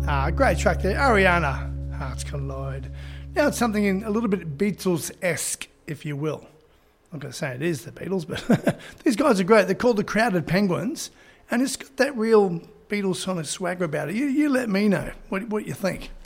Great track there. Ariana, Hearts Collide. Now it's something a little bit Beatles-esque, if you will. I'm not going to say it is the Beatles, but these guys are great. They're called the Crowded Penguins, and it's got that real Beatles sort of swagger about it. You let me know what you think.